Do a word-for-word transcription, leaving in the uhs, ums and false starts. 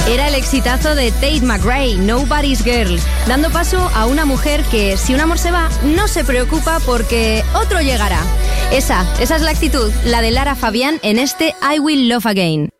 Era el exitazo de Tate McRae, Nobody's Girl, dando paso a una mujer que, si un amor se va, no se preocupa porque otro llegará. Esa, esa es la actitud, la de Lara Fabián en este I Will Love Again.